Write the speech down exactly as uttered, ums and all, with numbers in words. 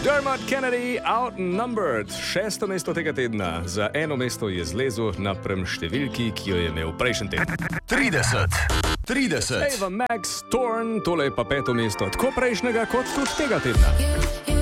Dermot Kennedy, Outnumbered, šesto mesto tega tedna. Za eno mesto je zlezel na prem številki, ki jo je imel prejšnji teden. trideset. trideset. Ava Max, Torn, tole je pa peto mesto, tako prejšnjega kot tudi tega tedna.